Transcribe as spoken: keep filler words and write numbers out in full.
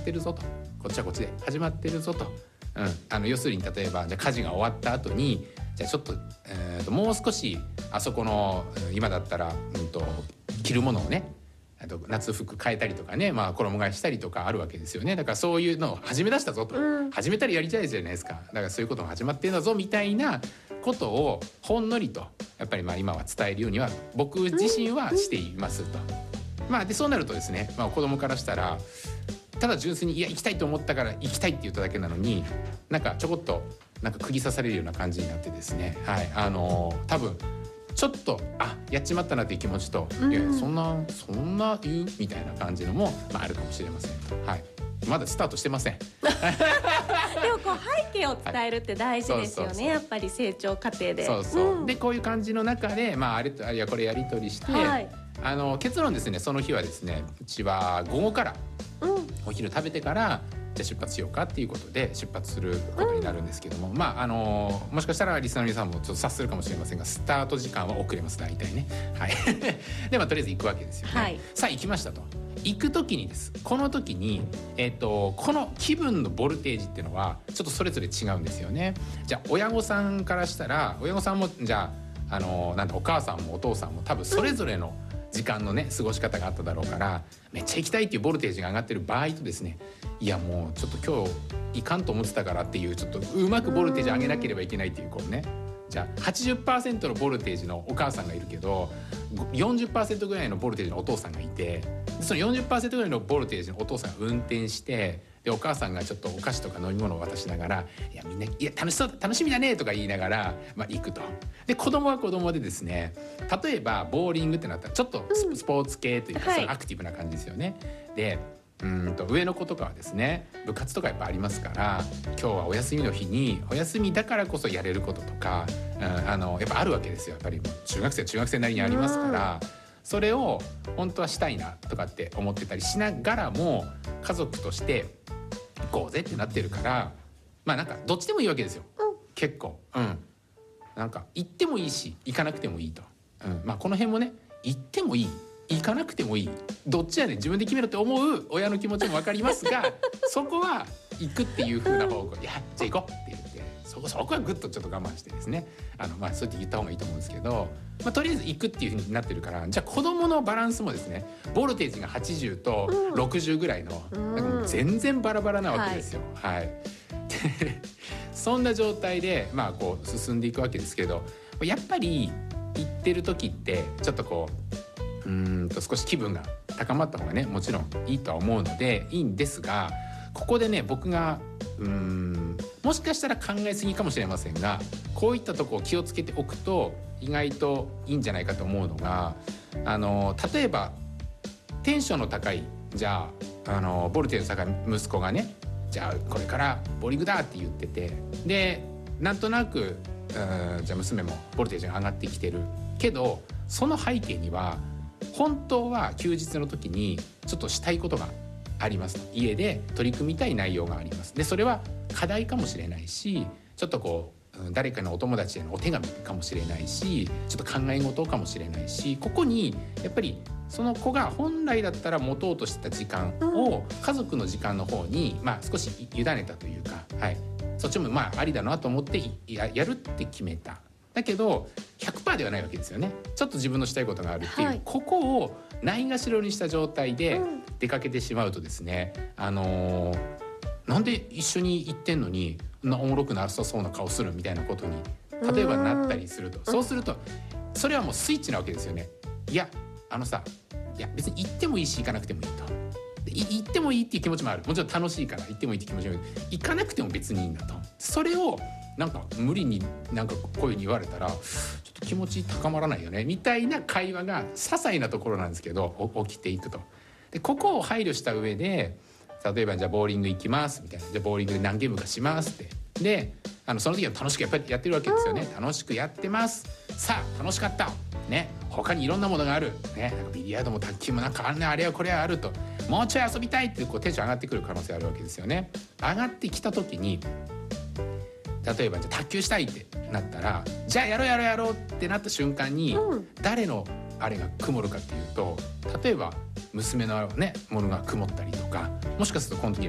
ってるぞと、こっちはこっちで始まってるぞと、うん、あの要するに例えばじゃあ家事が終わった後にじゃあちょっと、えー、ともう少しあそこの今だったら、うん、と着るものをね、あと夏服変えたりとかね、まあ、衣替えしたりとかあるわけですよね。だからそういうのを始め出したぞと、うん、始めたらやりたいじゃないですか。だからそういうことが始まってるんだぞみたいなことをほんのりとやっぱりまあ今は伝えるようには僕自身はしていますと、うん、まあでそうなるとですね、まあ、子供からしたらただ純粋にいや行きたいと思ったから行きたいって言っただけなのになんかちょこっとなんか釘刺されるような感じになってですね、はい、あのー、多分ちょっとあやっちまったなっていう気持ちと、うん、いやそんなそんな言うみたいな感じのも、まあ、あるかもしれませんと、はい、まだスタートしてませんでもこう背景を伝えるって大事ですよね、はい、そうそうそうやっぱり成長過程でそうそう、うん、でこういう感じの中で、まあ、あれとあれやこれやり取りして、はい、あの結論ですね、その日はですねうちは午後から、うん、お昼食べてからじゃあ出発しようかっていうことで出発することになるんですけども、うん、まああのもしかしたらリスナーの皆さんもちょっと察するかもしれませんがスタート時間は遅れます大体ね、はいでまあとりあえず行くわけですよね、はい、さあ行きましたと。行く時にですこの時に、えー、とこの気分のボルテージっていうのはちょっとそれぞれ違うんですよね。じゃあ親御さんからしたら親御さんもじゃあ、あのなんだお母さんもお父さんも多分それぞれの時間のね過ごし方があっただろうからめっちゃ行きたいっていうボルテージが上がってる場合とですね、いやもうちょっと今日行かんと思ってたからっていうちょっとうまくボルテージ上げなければいけないっていうこうね、じゃあ はちじゅっパーセント のボルテージのお母さんがいるけど よんじゅっパーセント ぐらいのボルテージのお父さんがいて、その よんじゅっパーセント ぐらいのボルテージのお父さんが運転してでお母さんがちょっとお菓子とか飲み物を渡しながらいやみんないや楽しそう楽しみだねとか言いながら、まあ、行くと。で子供は子供でですね、例えばボーリングってなったらちょっとスポーツ系というか、うん、そのアクティブな感じですよね、はい、でうんと上の子とかはですね部活とかやっぱありますから今日はお休みの日にお休みだからこそやれることとか、うん、あのやっぱあるわけですよ。やっぱり中学生中学生なりにありますから、うん、それを本当はしたいなとかって思ってたりしながらも家族として行こうぜってなってるからまあなんかどっちでもいいわけですよ、うん、結構、うん、なんか行ってもいいし行かなくてもいいと、うん、まあこの辺もね行ってもいい行かなくてもいいどっちやねん自分で決めろって思う親の気持ちも分かりますがそこは行くっていう風な方向、うん、いやじゃあ行こうって言ってそこそこはぐっとちょっと我慢してですねあのまあそうやって言った方がいいと思うんですけど、まあ、とりあえず行くっていう風になってるからじゃあ子供のバランスもですねボルテージがはちじゅうとろくじゅうぐらいの、うん、なんかもう全然バラバラなわけですよ、はい、はい、でそんな状態でまあこう進んでいくわけですけどやっぱり行ってる時ってちょっとこううーんと少し気分が高まった方がねもちろんいいとは思うのでいいんですがここでね僕がうーんもしかしたら考えすぎかもしれませんがこういったとこを気をつけておくと意外といいんじゃないかと思うのがあの例えばテンションの高いじゃあ、あのボルテージの高い息子がねじゃあこれからボーリングだって言っててでなんとなくうんじゃあ娘もボルテージが上がってきてるけどその背景には本当は休日の時にちょっとしたいことがあります。家で取り組みたい内容があります。でそれは課題かもしれないしちょっとこう誰かのお友達へのお手紙かもしれないしちょっと考え事かもしれないしここにやっぱりその子が本来だったら持とうとしてた時間を家族の時間の方に、まあ、少し委ねたというか、はい、そっちもまあありだなと思ってや、やるって決めた。だけど ひゃくパーセント ではないわけですよね。ちょっと自分のしたいことがあるっていう、はい、ここをないがしろにした状態で出かけてしまうとですね、うん、あのー、なんで一緒に行ってんのになおもろくなさそうな顔するみたいなことに例えばなったりすると、そうするとそれはもうスイッチなわけですよね。いやあのさいや別に行ってもいいし行かなくてもいいと。で行ってもいいっていう気持ちもある。もちろん楽しいから行ってもいいって気持ちもある。行かなくても別にいいんだと。それをなんか無理になんかこういう風に言われたらちょっと気持ち高まらないよねみたいな会話が些細なところなんですけど起きていくと。でここを配慮した上で例えばじゃあボーリング行きますみたいなじゃあボーリングで何ゲームかしますってであのその時は楽しくやっぱりやってるわけですよね。楽しくやってます。さあ楽しかったね他にいろんなものがあるねなんかビリヤードも卓球もなんかあんなあれはこれはあるともうちょい遊びたいってこうテンション上がってくる可能性あるわけですよね。上がってきた時に例えばじゃあ卓球したいってなったらじゃあやろうやろうやろうってなった瞬間に、うん、誰のあれが曇るかっていうと例えば娘のねものが曇ったりとかもしかするとこの時